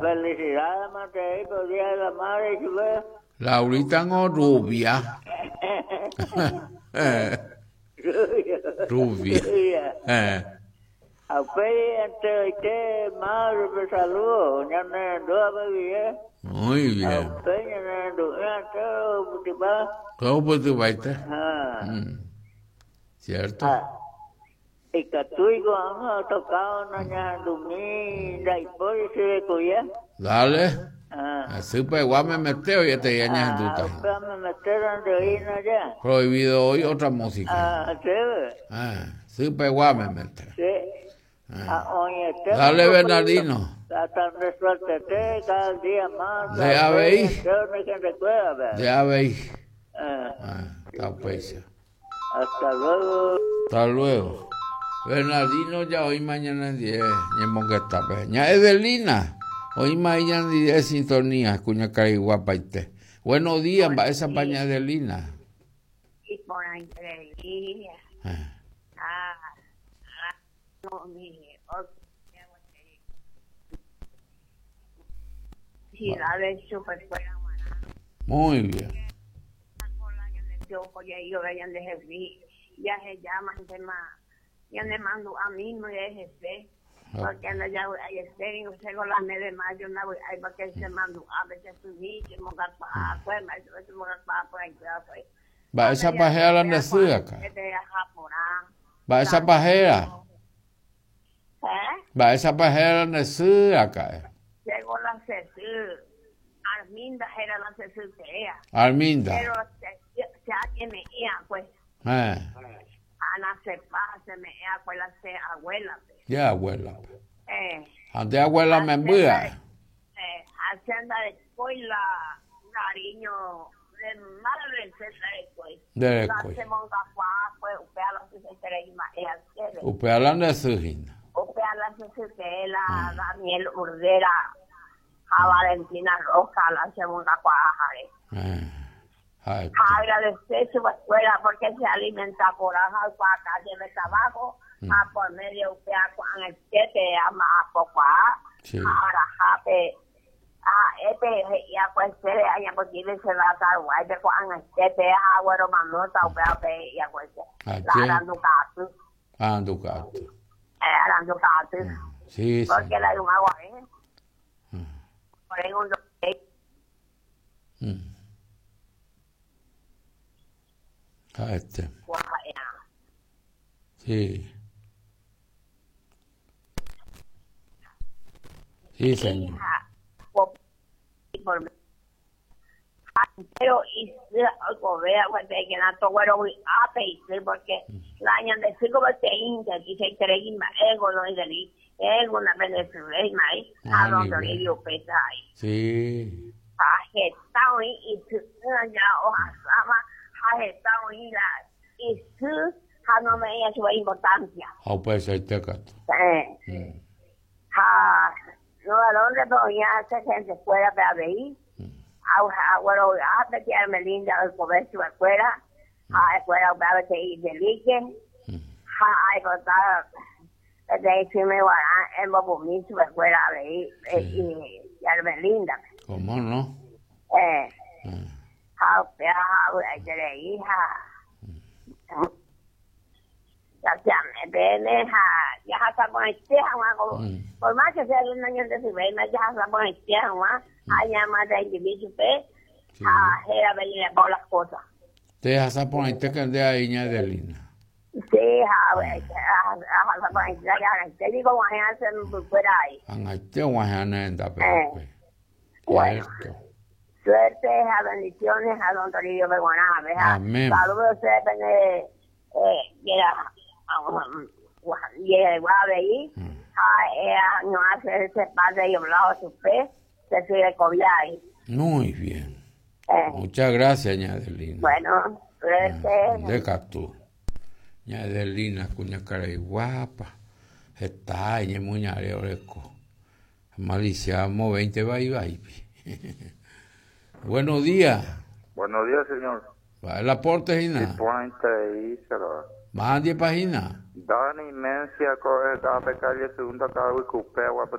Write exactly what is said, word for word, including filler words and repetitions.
Felicidades, Matei, por el Día de la Madre, chulo. Laurita no rubia. eh, rubia. Eh. A usted, ante usted, madre, me saludo. Ya me ando a vivir. Muy bien. A usted, ya me ando a todo, putipa. ¿Cómo pues tú vas a Ah. mm. ¿Cierto? Ah. Y que tú y yo hemos tocado una ña dominga y por eso de cuya. Dale. Ah. Así pues, igual me meteo y te ya ña Ah, usted me metieron de ir allá. Prohibido hoy otra música. Ah, sí. Ah, sí, pues igual me meteo. Sí. Ah, oye, dale, Bernardino. Tratan de suerte cada día más. Ya veis. Ya Ya veis. Ah. Ah, está pues. Hasta luego. Hasta luego. Bernardino ya hoy mañana en diez. Ñemo que está pues. Ña Edelina. Hoy mañana en diez sintonía. Cuña cari guapa y te. Buenos días, va esa paña Edelina. Y por Edelina. Ah. Ah. No, mi. Sí, la vez super fuera, muy bien. Yo voy a ir a ver de jefe, ya se llama, se llama, ya le mando a mí, no es jefe, porque anda ya hay este, no sé, con la mes de mayo, no hay para que se mando a veces su niño, que montar para, pues, me dice que montar para, pues, pues. Va esa pajera la necesita acá. Va esa pajera. ¿Eh? Va esa pajera la necesita acá. Llegó la Cecil, Arminda era la Cecil que era. Arminda. Pero se tiene ella, pues. Eh. Ana se pasa, me ella pues la se abuela. Ya abuela. Eh. Ante abuela me envía. Eh, hacienda de escuela, cariño, de madre se trae pues. De la escuela. se monta pues, upea la se trae más ella quiere. Upea la necesita. Upea la se la Daniel Urdera. A Valentina Roja, la segunda cuajare. Eh. Agradecer su escuela porque se alimenta por aja y para calle de trabajo, mm. a por medio de con el siete a más poco ahora jape a este ya pues se le haya posible se va a dar guay de con el siete a bueno manota o pe ya pues la anducatu anducatu eh anducatu sí porque la un agua eh por ahí un mm. A este. Sí. Sí, señor. Pero y algo vea que la togüero muy ape porque la año de cinco veinte inca que se entregue más ego no es de ego una Venezuela mai a donde yo pesa ahí. Sí. Ah, está hoy y ya hoja sama ha estado y la y su ha no me ha su importancia. Ah, pues ahí te cato. Eh. Ha no a dónde todavía esa gente fuera para ver. Ah, bueno, ah, te quiero Melinda el comercio afuera. Ah, fuera para que ir de liquen. Ha hay contar de que me va a en Bobumicho afuera a ver y ya Melinda. ¿Cómo no? Eh. How how de hija ya ya me viene ya hasta con este hago por más que sea un año de su vida ya hasta con este hago allá más de individuo pe ah era venir por las cosas te hasta con este que de ahí ña de Lina sí ha hasta con este ya te digo guaja se fuera ahí an este guaja anda pe bueno suerte, a bendiciones a don Toribio Beguaná, ¿verdad? Amén. Saludos a ustedes, eh, eh, llega, llega igual de ahí, a no hace ese padre y hablado su fe, se sigue cobiar. Muy bien. Eh. Muchas gracias, ña Adelina. Bueno, suerte. De Catú. ña Adelina, cuña cara y guapa, está, ña muñare oreco. Maliciamo veinte bye bye. Buenos días. Buenos días, señor. ¿Va el aporte, Gina? ¿Más de página? Dani Mencia, corre, da pecaria, segunda, cada vez que